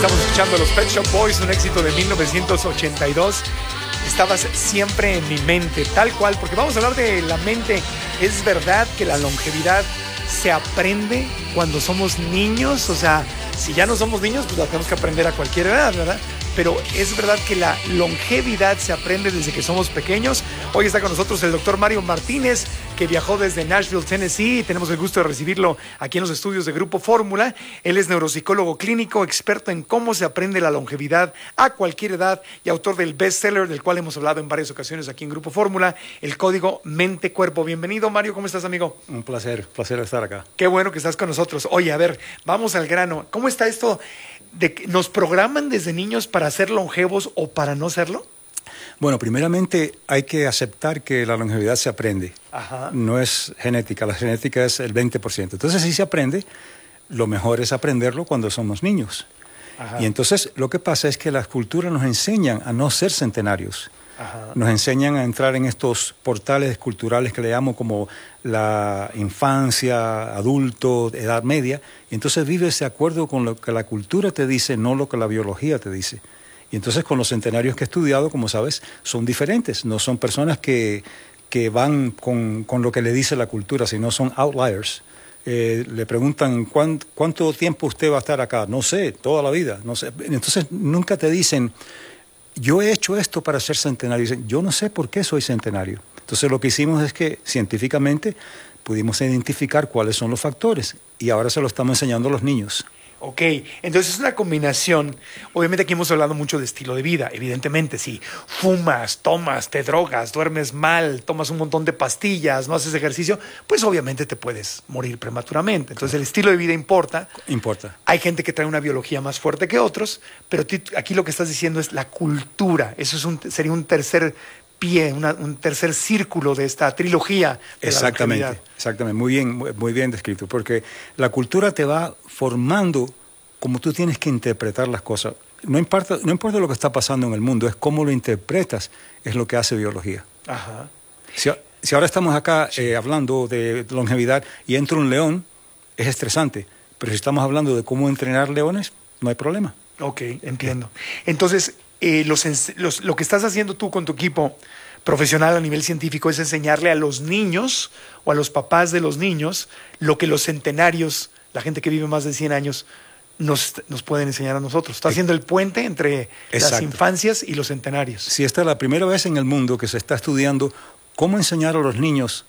Estamos escuchando los Pet Shop Boys, un éxito de 1982. Estabas siempre en mi mente, tal cual, porque vamos a hablar de la mente. Es verdad que la longevidad se aprende cuando somos niños, o sea, si ya no somos niños, pues la tenemos que aprender a cualquier edad, ¿verdad? Pero es verdad que la longevidad se aprende desde que somos pequeños. Hoy está con nosotros el doctor Mario Martínez, que viajó desde Nashville, Tennessee, y tenemos el gusto de recibirlo aquí en los estudios de Grupo Fórmula. Él es neuropsicólogo clínico, experto en cómo se aprende la longevidad a cualquier edad y autor del bestseller, del cual hemos hablado en varias ocasiones aquí en Grupo Fórmula, el código Mente-Cuerpo. Bienvenido, Mario, ¿cómo estás, amigo? Un placer estar acá. Qué bueno que estás con nosotros. Oye, a ver, vamos al grano. ¿Cómo está esto de que nos programan desde niños para ser longevos o para no serlo? Bueno, primeramente hay que aceptar que la longevidad se aprende. Ajá. No es genética, la genética es el 20%. Entonces, si se aprende, lo mejor es aprenderlo cuando somos niños. Ajá. Y entonces lo que pasa es que las culturas nos enseñan a no ser centenarios. Ajá. Nos enseñan a entrar en estos portales culturales que le llamo como la infancia, adulto, edad media, y entonces vives de acuerdo con lo que la cultura te dice, no lo que la biología te dice. Y entonces con los centenarios que he estudiado, como sabes, son diferentes, no son personas que van con lo que le dice la cultura, sino son outliers. Le preguntan, ¿cuánto tiempo usted va a estar acá? No sé, toda la vida, no sé. Entonces nunca te dicen, yo he hecho esto para ser centenario. Dicen, yo no sé por qué soy centenario. Entonces lo que hicimos es que científicamente pudimos identificar cuáles son los factores y ahora se lo estamos enseñando a los niños. Ok, entonces es una combinación. Obviamente aquí hemos hablado mucho de estilo de vida. Evidentemente, si fumas, tomas, te drogas, duermes mal, tomas un montón de pastillas, no haces ejercicio, pues obviamente te puedes morir prematuramente. Entonces el estilo de vida importa. Importa. Hay gente que trae una biología más fuerte que otros, pero aquí lo que estás diciendo es la cultura. Eso sería un tercer pie, un tercer círculo de esta trilogía de Exactamente, la longevidad. exactamente, muy bien descrito, porque la cultura te va formando como tú tienes que interpretar las cosas. No importa lo que está pasando en el mundo, es cómo lo interpretas, es lo que hace biología. Ajá. Si ahora estamos acá hablando de longevidad y entra un león, es estresante, pero si estamos hablando de cómo entrenar leones, no hay problema. Ok, entiendo. Entonces, lo que estás haciendo tú con tu equipo profesional a nivel científico es enseñarle a los niños o a los papás de los niños lo que los centenarios, la gente que vive más de 100 años, nos pueden enseñar a nosotros. Está haciendo el puente entre Exacto. las infancias y los centenarios. Si esta es la primera vez en el mundo que se está estudiando cómo enseñar a los niños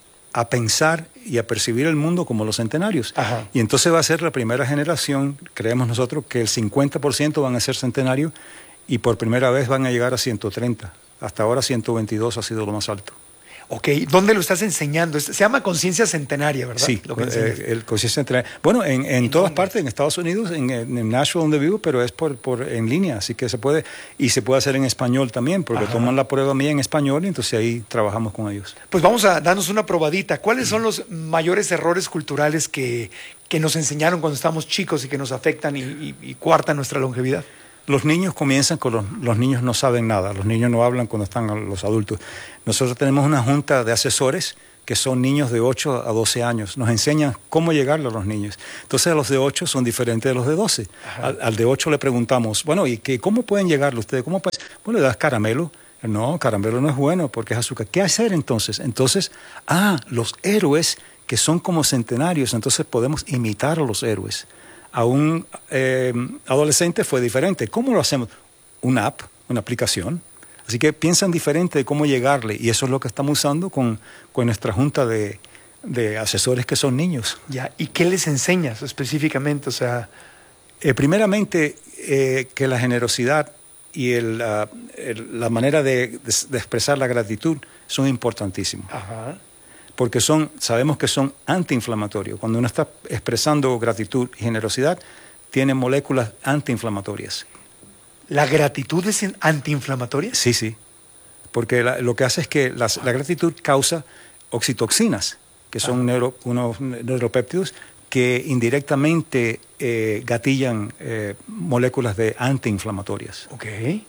a pensar y a percibir el mundo como los centenarios. Ajá. Y entonces va a ser la primera generación, creemos nosotros, que el 50% van a ser centenarios y por primera vez van a llegar a 130. Hasta ahora 122 ha sido lo más alto. Ok, ¿dónde lo estás enseñando? Se llama conciencia centenaria, ¿verdad? Sí, lo que el conciencia centenaria. Bueno, en todas partes, en Estados Unidos, en Nashville donde vivo, pero es en línea, así que se puede hacer en español también, porque Ajá. toman la prueba mía en español y entonces ahí trabajamos con ellos. Pues vamos a darnos una probadita. ¿Cuáles son los mayores errores culturales que nos enseñaron cuando estábamos chicos y que nos afectan y coartan nuestra longevidad? Los niños comienzan con los niños no saben nada, los niños no hablan cuando están los adultos. Nosotros tenemos una junta de asesores que son niños de 8 a 12 años. Nos enseñan cómo llegarle a los niños. Entonces los de 8 son diferentes de los de 12. Al de 8 le preguntamos, bueno, ¿y cómo pueden llegarle ustedes? ¿Cómo pueden? Bueno, le das caramelo. No, caramelo no es bueno porque es azúcar. ¿Qué hacer entonces? Entonces, los héroes que son como centenarios, entonces podemos imitar a los héroes. A un adolescente fue diferente. ¿Cómo lo hacemos? Una app, una aplicación. Así que piensan diferente de cómo llegarle y eso es lo que estamos usando con nuestra junta de asesores que son niños. Ya. ¿Y qué les enseñas específicamente? O sea, primeramente, que la generosidad y la manera de expresar la gratitud son importantísimos. ajá. Porque sabemos que son antiinflamatorios. Cuando uno está expresando gratitud y generosidad, tiene moléculas antiinflamatorias. ¿La gratitud es antiinflamatoria? Sí. Porque lo que hace es que la gratitud causa oxitoxinas, que son unos neuropéptidos que indirectamente gatillan moléculas antiinflamatorias. Ok.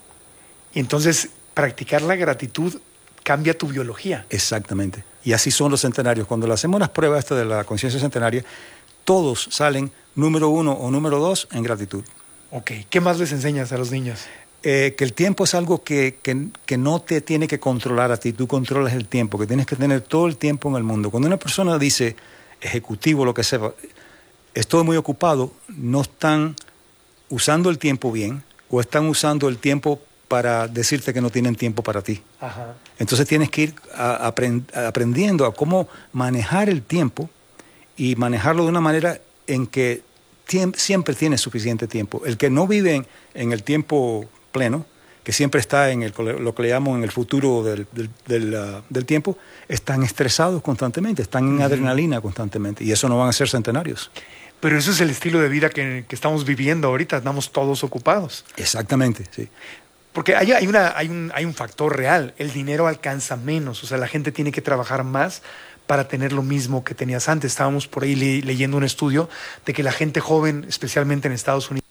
Y entonces, practicar la gratitud cambia tu biología. Exactamente. Y así son los centenarios. Cuando le hacemos las pruebas de la conciencia centenaria, todos salen número 1 o número 2 en gratitud. Ok, ¿qué más les enseñas a los niños? Que el tiempo es algo que no te tiene que controlar a ti, tú controlas el tiempo, que tienes que tener todo el tiempo en el mundo. Cuando una persona dice, ejecutivo, lo que sea, estoy muy ocupado, no están usando el tiempo bien o están usando el tiempo para decirte que no tienen tiempo para ti. Ajá. Entonces tienes que ir aprendiendo a cómo manejar el tiempo y manejarlo de una manera en que siempre tienes suficiente tiempo. El que no vive en el tiempo pleno, que siempre está en lo que le llamo en el futuro del tiempo, están estresados constantemente, están en adrenalina constantemente, y eso no van a ser centenarios. Pero eso es el estilo de vida que estamos viviendo ahorita, estamos todos ocupados. Exactamente, sí. Porque hay un factor real, el dinero alcanza menos, o sea, la gente tiene que trabajar más para tener lo mismo que tenías antes. Estábamos por ahí leyendo un estudio de que la gente joven, especialmente en Estados Unidos,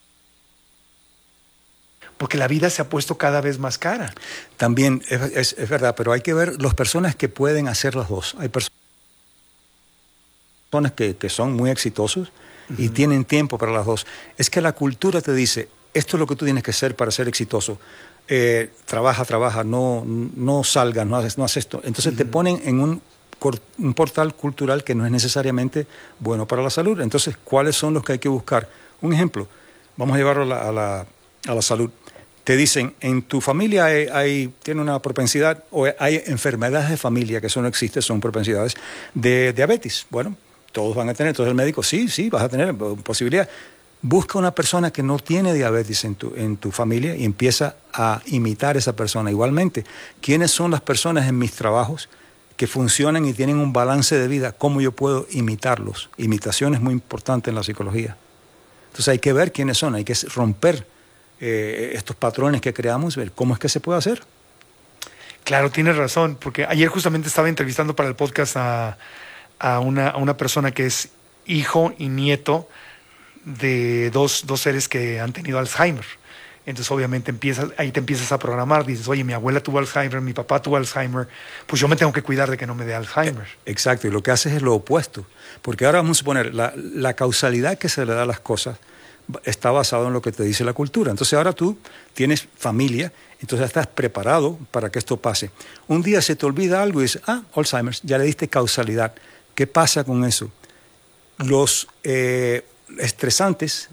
porque la vida se ha puesto cada vez más cara. También es verdad, pero hay que ver las personas que pueden hacer las dos. Hay personas que son muy exitosos y tienen tiempo para las dos. Es que la cultura te dice, esto es lo que tú tienes que hacer para ser exitoso. Trabaja, no salgas, no haces esto. Entonces te ponen en un portal cultural que no es necesariamente bueno para la salud. Entonces, ¿cuáles son los que hay que buscar? Un ejemplo, vamos a llevarlo a la salud. Te dicen, en tu familia tiene una propensidad, o hay enfermedades de familia, que eso no existe, son propensidades, de diabetes. Bueno, todos van a tener. Entonces el médico, sí, vas a tener posibilidad. Busca una persona que no tiene diabetes en tu familia y empieza a imitar a esa persona. Igualmente, ¿quiénes son las personas en mis trabajos que funcionan y tienen un balance de vida? ¿Cómo yo puedo imitarlos? Imitación es muy importante en la psicología. Entonces hay que ver quiénes son, hay que romper estos patrones que creamos, ver cómo es que se puede hacer. Claro, tienes razón, porque ayer justamente estaba entrevistando para el podcast a una persona que es hijo y nieto de dos seres que han tenido Alzheimer. Entonces obviamente ahí te empiezas a programar, dices, oye, mi abuela tuvo Alzheimer, mi papá tuvo Alzheimer, pues yo me tengo que cuidar de que no me dé Alzheimer. Exacto, y lo que haces es lo opuesto, porque ahora vamos a suponer, la causalidad que se le da a las cosas está basado en lo que te dice la cultura. Entonces ahora tú tienes familia, entonces estás preparado para que esto pase. Un día se te olvida algo y dices, Alzheimer, ya le diste causalidad. ¿Qué pasa con eso? Los estresantes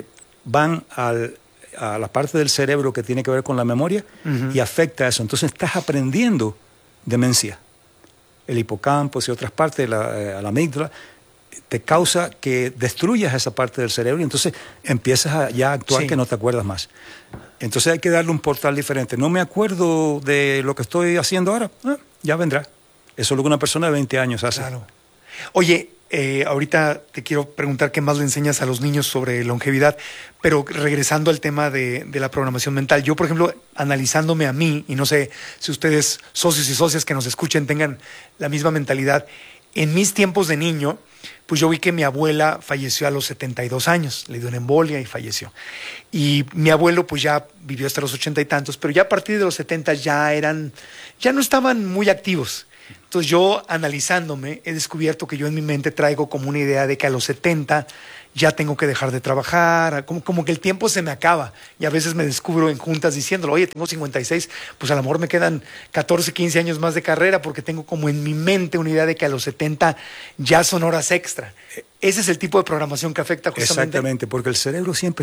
van a la parte del cerebro que tiene que ver con la memoria y afecta eso. Entonces estás aprendiendo demencia. El hipocampo y otras partes, la amígdala, te causa que destruyas esa parte del cerebro y entonces empiezas a actuar que no te acuerdas más. Entonces hay que darle un portal diferente. No me acuerdo de lo que estoy haciendo ahora, ya vendrá. Eso es lo que una persona de 20 años hace. Claro. Oye, ahorita te quiero preguntar qué más le enseñas a los niños sobre longevidad, pero regresando al tema de la programación mental. Yo, por ejemplo, analizándome a mí, y no sé si ustedes, socios y socias que nos escuchen, tengan la misma mentalidad. En mis tiempos de niño, pues yo vi que mi abuela falleció a los 72 años, le dio una embolia y falleció. Y mi abuelo pues ya vivió hasta los 80 y tantos, pero ya a partir de los 70 ya no estaban muy activos. Entonces yo, analizándome, he descubierto que yo en mi mente traigo como una idea de que a los 70 ya tengo que dejar de trabajar, como que el tiempo se me acaba. Y a veces me descubro en juntas diciéndolo, oye, tengo 56, pues a lo mejor me quedan 14, 15 años más de carrera porque tengo como en mi mente una idea de que a los 70 ya son horas extra. Ese es el tipo de programación que afecta justamente. Exactamente, porque el cerebro siempre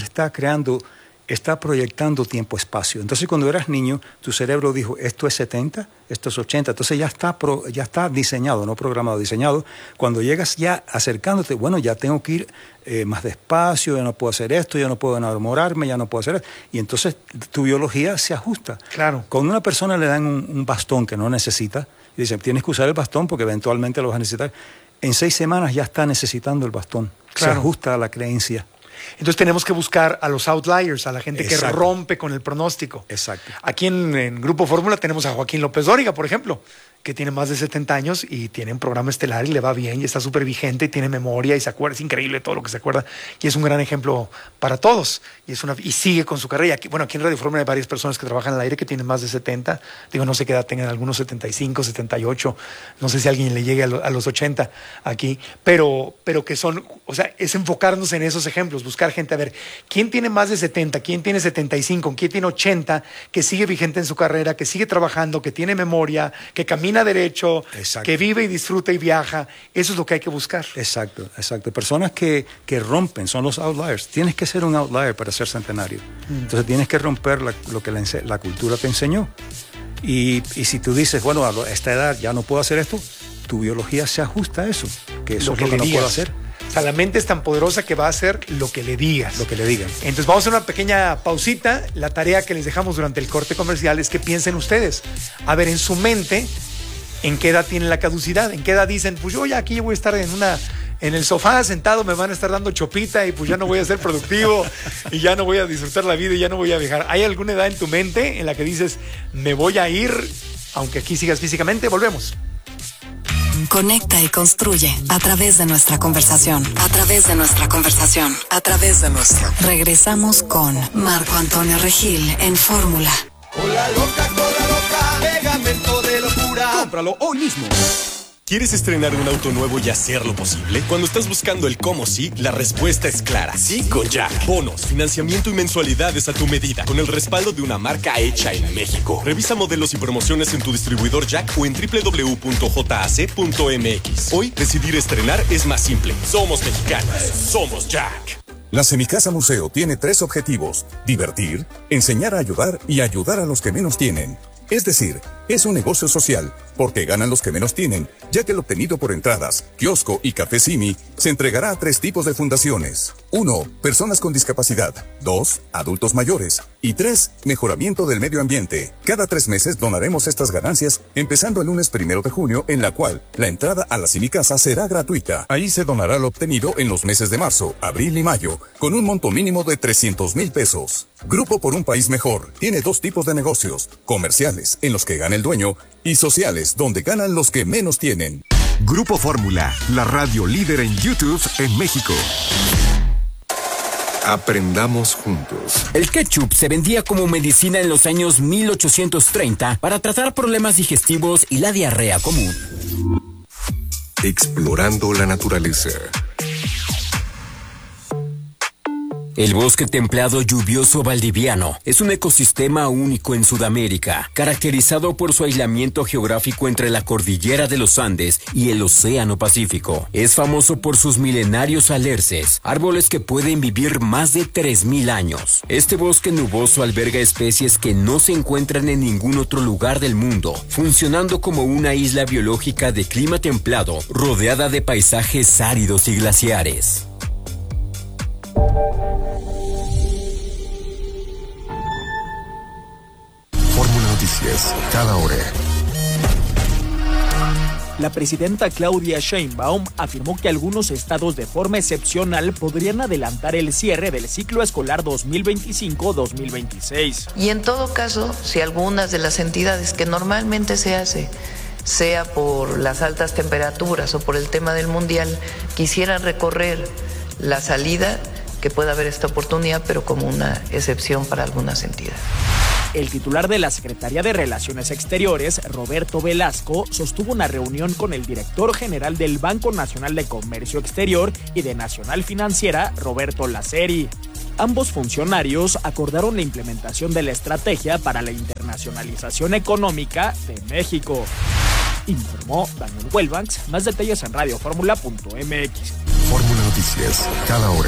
está proyectando tiempo-espacio. Entonces, cuando eras niño, tu cerebro dijo, esto es 70, esto es 80. Entonces, ya está diseñado, no programado, diseñado. Cuando llegas ya acercándote, bueno, ya tengo que ir más despacio, ya no puedo hacer esto, ya no puedo enamorarme, ya no puedo hacer esto. Y entonces, tu biología se ajusta. Claro. Cuando a una persona le dan un bastón que no necesita, y dicen, tienes que usar el bastón porque eventualmente lo vas a necesitar, en 6 semanas ya está necesitando el bastón. Claro. Se ajusta a la creencia. Entonces tenemos que buscar a los outliers, a la gente que rompe con el pronóstico. Exacto. Aquí en Grupo Fórmula tenemos a Joaquín López Dóriga, por ejemplo. que tiene más de 70 años y tiene un programa estelar y le va bien y está súper vigente y tiene memoria y se acuerda, es increíble todo lo que se acuerda y es un gran ejemplo para todos y sigue con su carrera. Aquí en Radio Fórmula hay varias personas que trabajan al aire que tienen más de 70, digo, no sé qué edad tengan, algunos 75, 78, no sé si alguien le llegue a los 80 aquí, pero que son, o sea, es enfocarnos en esos ejemplos, buscar gente, a ver, ¿quién tiene más de 70? ¿Quién tiene 75? ¿Quién tiene 80? Que sigue vigente en su carrera, que sigue trabajando, que tiene memoria, que camina derecho, exacto, que vive y disfruta y viaja. Eso es lo que hay que buscar. Exacto. Personas que rompen, son los outliers. Tienes que ser un outlier para ser centenario. Entonces tienes que romper lo que la cultura te enseñó. Y si tú dices, bueno, a esta edad ya no puedo hacer esto, tu biología se ajusta a eso, que eso es lo que no puedo hacer. O sea, la mente es tan poderosa que va a hacer lo que le digas. Lo que le digan. Entonces vamos a hacer una pequeña pausita. La tarea que les dejamos durante el corte comercial es que piensen ustedes. A ver, en su mente, ¿en qué edad tiene la caducidad? ¿En qué edad dicen, pues yo ya aquí voy a estar en el sofá sentado, me van a estar dando chopita y pues ya no voy a ser productivo y ya no voy a disfrutar la vida y ya no voy a viajar? ¿Hay alguna edad en tu mente en la que dices, me voy a ir, aunque aquí sigas físicamente? Volvemos. Conecta y construye a través de nuestra conversación. Regresamos con Marco Antonio Regil en Fórmula. Cola loca, pegamento de locura. Cómpralo hoy mismo. ¿Quieres estrenar un auto nuevo y hacerlo posible? Cuando estás buscando el cómo sí, la respuesta es clara. Sí con Jack. Bonos, financiamiento y mensualidades a tu medida, con el respaldo de una marca hecha en México. Revisa modelos y promociones en tu distribuidor Jack o en www.jac.mx. Hoy, decidir estrenar es más simple. Somos mexicanos. Somos Jack. La Semicasa Museo tiene 3 objetivos: divertir, enseñar a ayudar y ayudar a los que menos tienen. Es decir, es un negocio social, porque ganan los que menos tienen, ya que el obtenido por entradas, kiosco y café Simi se entregará a 3 tipos de fundaciones. 1. Personas con discapacidad. 2. Adultos mayores. Y 3. Mejoramiento del medio ambiente. Cada 3 meses donaremos estas ganancias, empezando el lunes 1 de junio, en la cual la entrada a la Semicasa será gratuita. Ahí se donará lo obtenido en los meses de marzo, abril y mayo, con un monto mínimo de 300,000 pesos. Grupo por un País Mejor tiene 2 tipos de negocios: comerciales, en los que gana el dueño, y sociales, donde ganan los que menos tienen. Grupo Fórmula, la radio líder en YouTube en México. Aprendamos juntos. El ketchup se vendía como medicina en los años 1830 para tratar problemas digestivos y la diarrea común. Explorando la naturaleza. El bosque templado lluvioso valdiviano es un ecosistema único en Sudamérica, caracterizado por su aislamiento geográfico entre la cordillera de los Andes y el Océano Pacífico. Es famoso por sus milenarios alerces, árboles que pueden vivir más de 3,000 años. Este bosque nuboso alberga especies que no se encuentran en ningún otro lugar del mundo, funcionando como una isla biológica de clima templado, rodeada de paisajes áridos y glaciares. Fórmula Noticias, cada hora. La presidenta Claudia Sheinbaum afirmó que algunos estados de forma excepcional podrían adelantar el cierre del ciclo escolar 2025-2026. Y en todo caso, si algunas de las entidades que normalmente se hace, sea por las altas temperaturas o por el tema del mundial, quisieran recorrer la salida, que pueda haber esta oportunidad, pero como una excepción para algunas entidades. El titular de la Secretaría de Relaciones Exteriores, Roberto Velasco, sostuvo una reunión con el director general del Banco Nacional de Comercio Exterior y de Nacional Financiera, Roberto Laceri. Ambos funcionarios acordaron la implementación de la estrategia para la internacionalización económica de México. Informó Daniel Huelvanx. Más detalles en radioformula.mx. Fórmula Noticias, cada hora.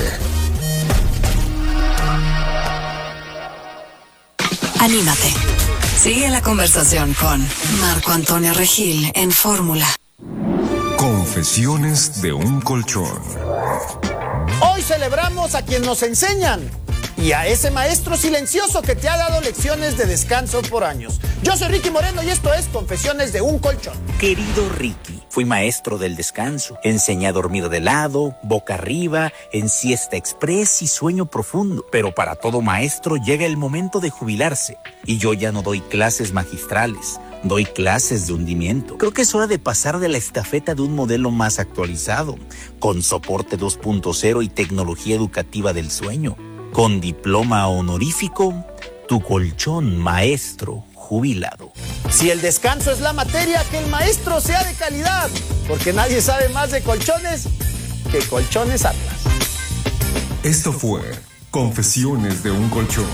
Anímate. Sigue la conversación con Marco Antonio Regil en Fórmula. Confesiones de un colchón. Hoy celebramos a quien nos enseñan y a ese maestro silencioso que te ha dado lecciones de descanso por años. Yo soy Ricky Moreno y esto es Confesiones de un colchón. Querido Ricky, fui maestro del descanso. Enseñé a dormir de lado, boca arriba, en siesta express y sueño profundo. Pero para todo maestro llega el momento de jubilarse. Y yo ya no doy clases magistrales. Doy clases de hundimiento. Creo que es hora de pasar de la estafeta de un modelo más actualizado, con soporte 2.0 y tecnología educativa del sueño. Con diploma honorífico, tu colchón maestro jubilado. Si el descanso es la materia, que el maestro sea de calidad, porque nadie sabe más de colchones que Colchones Atlas. Esto fue Confesiones de un colchón.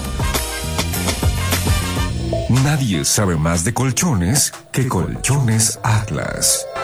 Nadie sabe más de colchones que Colchones Atlas.